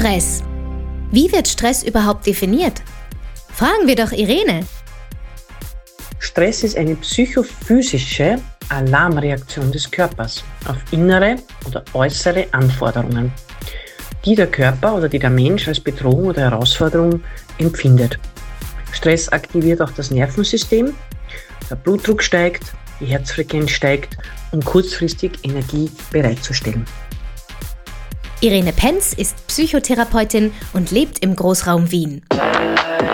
Stress. Wie wird Stress überhaupt definiert? Fragen wir doch Irene. Stress ist eine psychophysische Alarmreaktion des Körpers auf innere oder äußere Anforderungen, die der Körper oder die der Mensch als Bedrohung oder Herausforderung empfindet. Stress aktiviert auch das Nervensystem, der Blutdruck steigt, die Herzfrequenz steigt, um kurzfristig Energie bereitzustellen. Irene Penz ist Psychotherapeutin und lebt im Großraum Wien.